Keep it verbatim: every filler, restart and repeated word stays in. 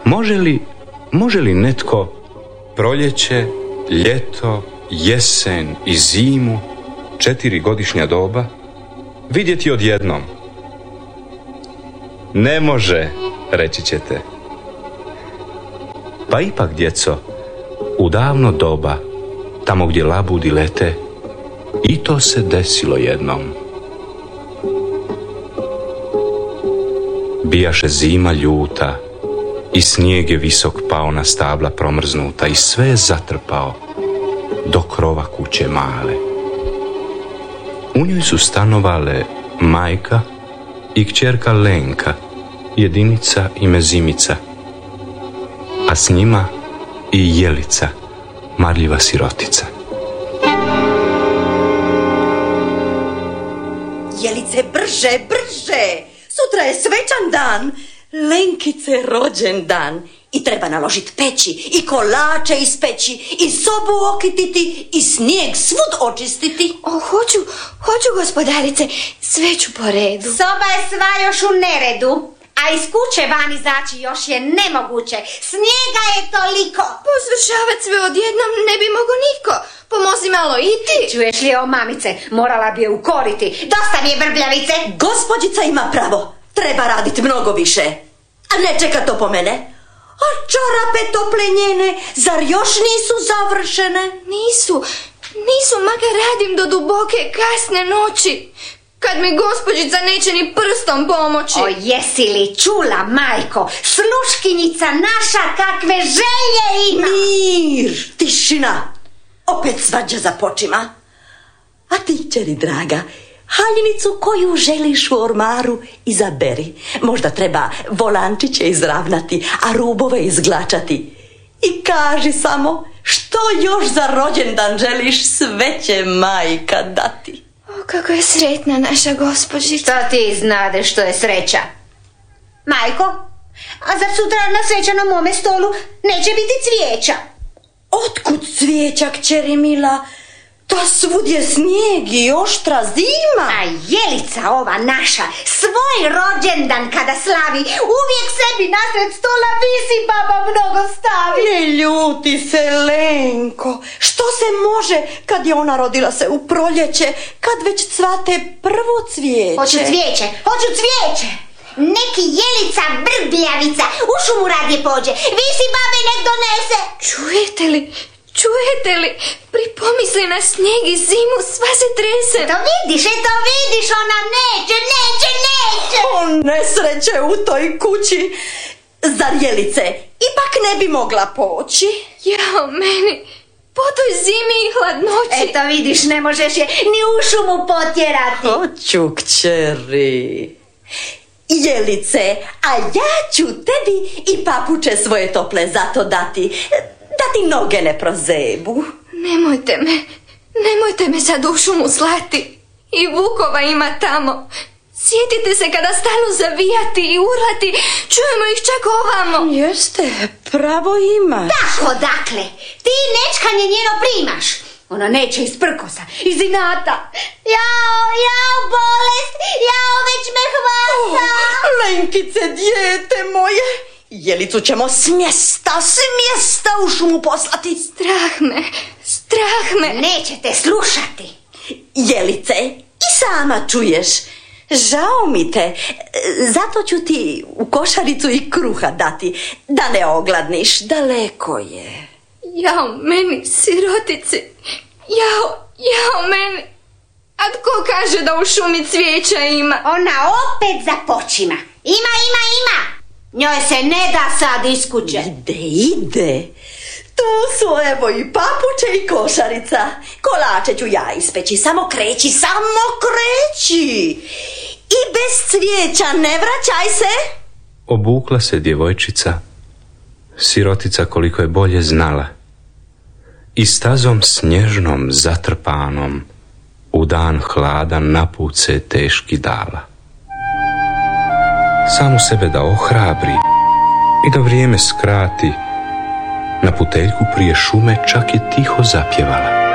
Može li, može li netko proljeće, ljeto, jesen i zimu, četiri godišnja doba, vidjeti odjednom? Ne može, reći ćete. Pa ipak, djeco, u davno doba, tamo gdje labudi lete, i to se desilo jednom. Bijaše zima ljuta i snijeg je visok pao na stabla promrznuta i sve je zatrpao do krova kuće male. U njoj su stanovale majka i kćerka Lenka, jedinica ime Zimica, a s njima i Jelica, marljiva sirotica. Jelice, brže, brže! Sutra je svečan dan, Lenkice rođendan. I treba naložiti peći, i kolače ispeći, i sobu okititi, i snijeg svud očistiti. O, hoću, hoću, gospodarice, sve ću po redu. Soba je sva još u neredu, a iz kuće van izaći još je nemoguće. Snijega je toliko. Posvršavat sve odjednom ne bi mogo niko. Pomozi malo i ti. Čuješ li, o mamice, morala bi je ukoriti. Dosta mi je brbljavice. Gospođica ima pravo, treba raditi mnogo više. A ne čeka to po mene. A čarape tople njene, zar još nisu završene? Nisu, nisu, makar radim do duboke kasne noći, kad mi gospođica neće ni prstom pomoći. O, jesi li čula, majko, sluškinjica naša kakve želje ima? Mir, tišina, opet svađa započima. A ti, kćeri draga, haljinicu koju želiš u ormaru izaberi. Možda treba volančiće izravnati, a rubove izglačati. I kaži samo što još za rođendan želiš, sve će majka dati. O, kako je sretna naša gospođica. Šta ti znade što je sreća? Majko, a zar sutra na svečanom mome stolu neće biti cvijeća? Otkud cvijeća, kćeri mila? Ta svud je snijeg i oštra zima. A Jelica ova naša svoj rođendan kada slavi uvijek sebi nasred stola visi baba mnogo stavi. Ne ljuti se, Lenko. Što se može kad je ona rodila se u proljeće, kad već cvate prvo cvijeće? Hoću cvijeće, hoću cvijeće. Neki Jelica brbljavica u šumu radije pođe. Visi babe, nek donese. Čujete li? Čujete li? Pripomisli na snijeg i zimu, sva se trese. To vidiš, eto vidiš, ona neće, neće, neće. O, nesreće u toj kući. Zar Jelice ipak ne bi mogla poći? Jao, meni, po toj zimi i hladnoći. Eto vidiš, ne možeš je ni u šumu potjerati. Hoću, kćeri. Jelice, a ja ću tebi i papuče svoje tople zato dati, da ti noge ne prozebu. Nemojte me, nemojte me sad u šumu slati. I vukova ima tamo. Sjetite se kada stanu zavijati i urlati, čujemo ih čak ovamo. Jeste, pravo imaš. Tako, dakle, ti nečkanje njeno primaš. Ona neće iz prkosa, iz inata. Jao, jao, bolest, jao, već me hvata. Oh, Lenkice, dijete moje, Jelicu ćemo s mjesta, s mjesta u šumu poslati. Strah me, strah me. Nećete slušati. Jelice, i sama čuješ, žao mi te, zato ću ti u košaricu i kruha dati, da ne ogladniš, daleko je. Jao meni, sirotici, jao, jao meni. A tko kaže da u šumi cvijeća ima? Ona opet započima. Ima, ima, ima. Njoj se ne da sad iz kuće. Ide, ide. Tu su evo i papuče i košarica. Kolače ću ja ispeći, samo kreći, samo kreći. I bez cvijeća ne vraćaj se. Obukla se djevojčica, sirotica koliko je bolje znala, i stazom snježnom zatrpanom u dan hladan na put se teški dala. Samu sebe da ohrabri i da vrijeme skrati, na puteljku prije šume čak je tiho zapjevala.